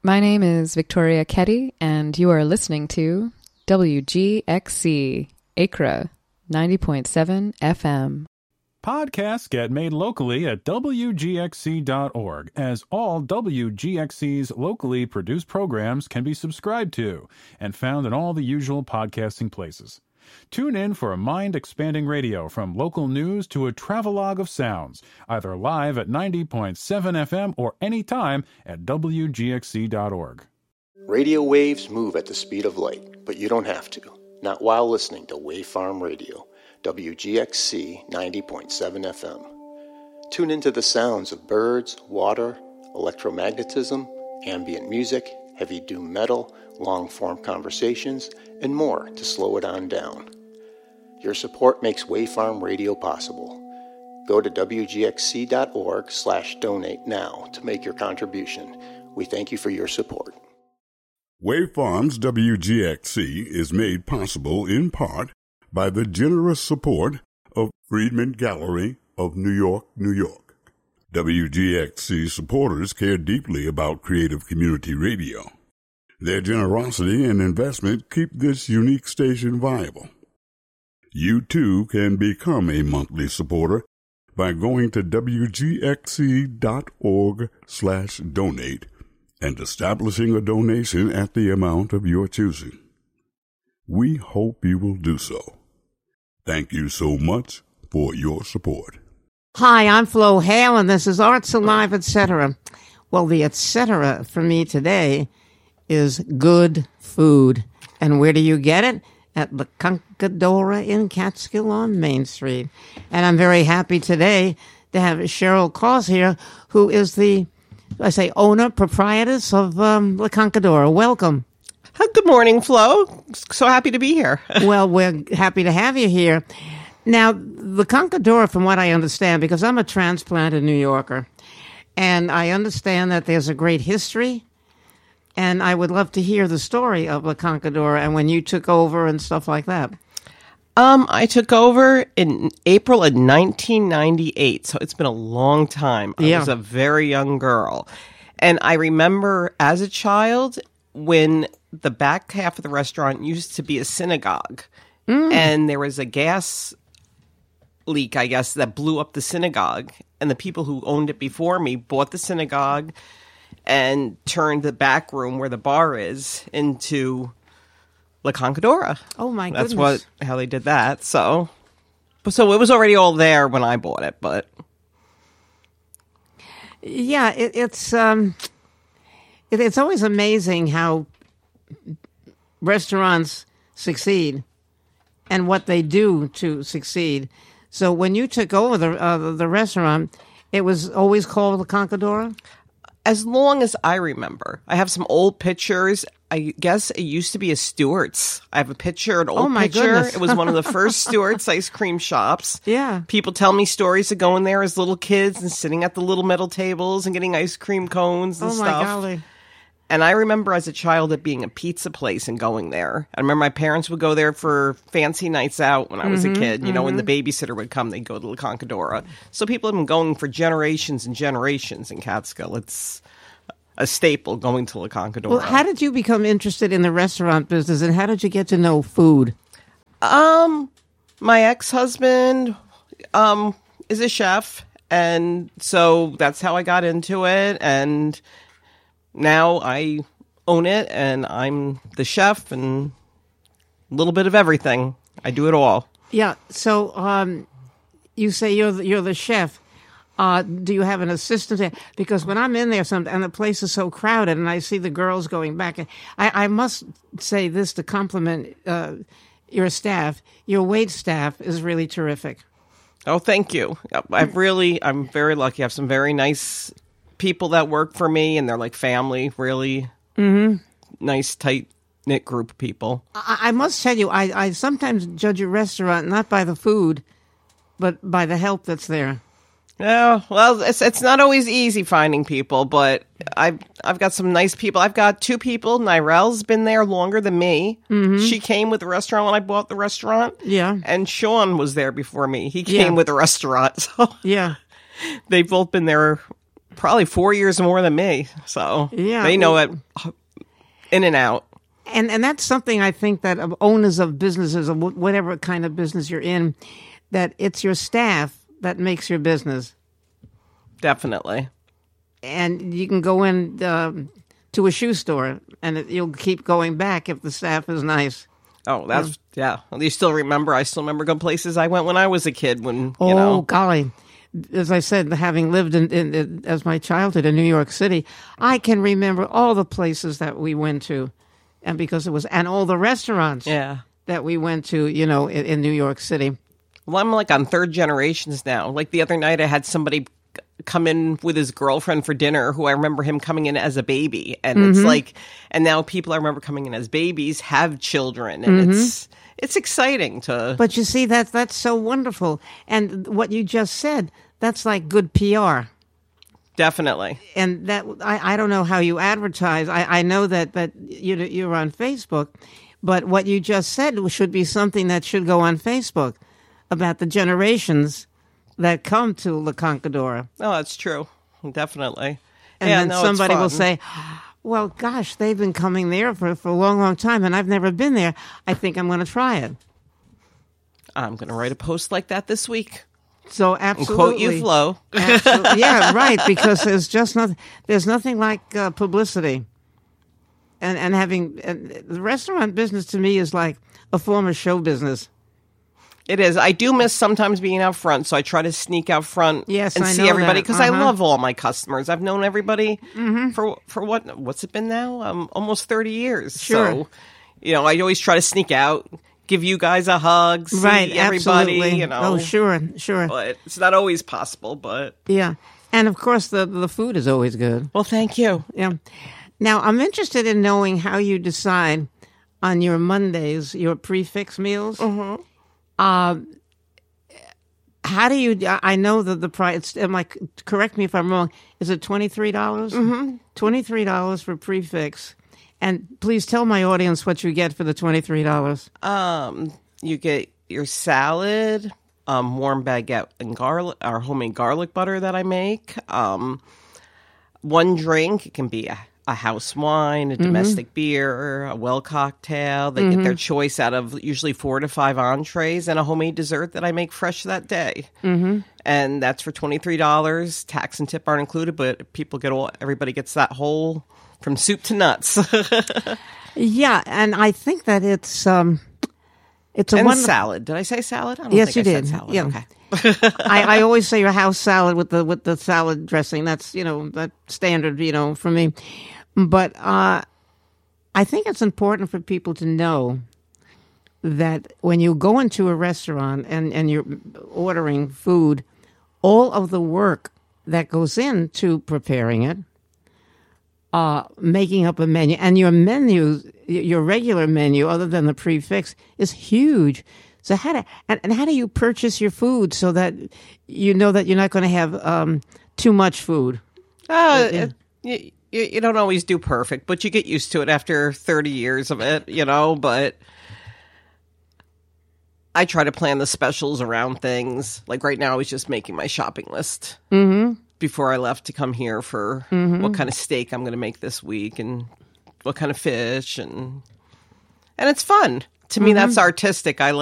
My name is Victoria Ketty, and you are listening to WGXC, Acra, 90.7 FM. Podcasts get made locally at WGXC.org, as all WGXC's locally produced programs can be subscribed to and found in all the usual podcasting places. Tune in for a mind-expanding radio from local news to a travelogue of sounds, either live at 90.7 FM or anytime at WGXC.org. Radio waves move at the speed of light, but you don't have to. Not while listening to Wave Farm Radio, WGXC 90.7 FM. Tune into the sounds of birds, water, electromagnetism, ambient music, heavy doom metal, long-form conversations, and more to slow it on down. Your support makes Wave Farm Radio possible. Go to WGXC.org/donate now to make your contribution. We thank you for your support. Wave Farms WGXC is made possible in part by the generous support of Friedman Gallery of New York, New York. WGXC supporters care deeply about creative community radio. Their generosity and investment keep this unique station viable. You too can become a monthly supporter by going to WGXC.org/donate and establishing a donation at the amount of your choosing. We hope you will do so. Thank you so much for your support. Hi, I'm Flo Hale, and this is Arts Alive, etc. Well, the etc. for me today is good food. And where do you get it? At La Conquistadora in Catskill on Main Street. And I'm very happy today to have Cheryl Claus here, who is the, owner, proprietress of La Conquistadora. Welcome. Good morning, Flo. So happy to be here. Well, we're happy to have you here. Now, La Conquistadora, from what I understand, because I'm a transplanted New Yorker, and I understand that there's a great history, and I would love to hear the story of La Conquistadora and when you took over and stuff like that. I took over in April of 1998, so it's been a long time. I was a very young girl. And I remember as a child when the back half of the restaurant used to be a synagogue. And there was a gas leak, I guess, that blew up the synagogue. And the people who owned it before me bought the synagogue and turned the back room where the bar is into La Conquistadora. Oh, my goodness. That's how they did that. So it was already all there when I bought it, but... Yeah, it's always amazing how restaurants succeed and what they do to succeed. So when you took over the restaurant, it was always called La Conquistadora? As long as I remember. I have some old pictures. I guess it used to be a Stewart's. I have a picture, an old picture. Goodness. It was one of the first Stewart's ice cream shops. Yeah. People tell me stories of going there as little kids and sitting at the little metal tables and getting ice cream cones and stuff. Oh, my golly. And I remember as a child it being a pizza place and going there. I remember my parents would go there for fancy nights out when I was a kid. You know, when the babysitter would come, they'd go to La Conquistadora. So people have been going for generations and generations in Catskill. It's a staple going to La Conquistadora. Well, how did you become interested in the restaurant business, and how did you get to know food? My ex-husband is a chef, and so that's how I got into it, and now I own it, and I'm the chef, and a little bit of everything. I do it all. Yeah, so you say you're the chef. Do you have an assistant there? Because when I'm in there, and the place is so crowded, and I see the girls going back, I must say this to compliment your staff. Your wait staff is really terrific. Oh, thank you. I'm very lucky. I have some very nice people that work for me, and they're like family, really nice, tight-knit group of people. I must tell you, I sometimes judge a restaurant not by the food, but by the help that's there. Yeah, well, it's not always easy finding people, but I've got some nice people. I've got two people. Nirel's been there longer than me. She came with the restaurant when I bought the restaurant. Yeah. And Sean was there before me. He came with the restaurant. So yeah. They've both been there probably 4 years more than me. So they know it in and out. And that's something I think that owners of businesses, or whatever kind of business you're in, that it's your staff that makes your business. Definitely. And you can go in to a shoe store, and you'll keep going back if the staff is nice. Oh, that's, yeah. You still remember, I still remember good places I went when I was a kid. Golly. As I said, having lived as my childhood in New York City, I can remember all the places that we went to. And and all the restaurants that we went to, in New York City. Well, I'm like on third generations now. Like the other night, I had somebody come in with his girlfriend for dinner who I remember him coming in as a baby. And it's like, and now people I remember coming in as babies have children. And it's exciting to. But you see, that's so wonderful. And what you just said, that's like good PR. Definitely. And that I don't know how you advertise. I know that you're on Facebook, but what you just said should be something that should go on Facebook about the generations that come to La Conquistadora. Oh, that's true. Definitely. And then somebody will say, well, gosh, they've been coming there for a long, long time, and I've never been there. I think I'm going to try it. I'm going to write a post like that this week. So absolutely, and quote you, Flo. Yeah, right. Because there's nothing like publicity, and the restaurant business to me is like a form of show business. It is. I do miss sometimes being out front, so I try to sneak out front and see everybody because I love all my customers. I've known everybody for what's it been now? Almost 30 years. Sure. So, I always try to sneak out. Give you guys a hug, see everybody, absolutely. Oh, sure. But it's not always possible, but... Yeah. And, of course, the food is always good. Well, thank you. Yeah. Now, I'm interested in knowing how you decide on your Mondays, your prefix meals. Mm-hmm. How do you... I know that the price... correct me if I'm wrong. Is it $23? Mm-hmm. $23 for prefix. And please tell my audience what you get for the $23. You get your salad, warm baguette and garlic, our homemade garlic butter that I make. One drink, it can be a house wine, a domestic beer, a well cocktail. They get their choice out of usually 4 to 5 entrees and a homemade dessert that I make fresh that day. Mm-hmm. And that's for $23. Tax and tip aren't included, but everybody gets that whole... from soup to nuts. Yeah, and I think that it's a salad. Did I say salad? I don't yes, think you I did. Said salad. Yeah. Okay. I always say your house salad with the salad dressing. That's that standard for me. But I think it's important for people to know that when you go into a restaurant and you're ordering food, all of the work that goes into preparing it. Making up a menu, and your menu, your regular menu, other than the prefix, is huge. So how do you purchase your food so that you know that you're not going to have too much food? You don't always do perfect, but you get used to it after 30 years of it, But I try to plan the specials around things. Like right now, I was just making my shopping list. Mm-hmm. Before I left to come here for what kind of steak I'm going to make this week and what kind of fish and it's fun. To me, that's artistic. I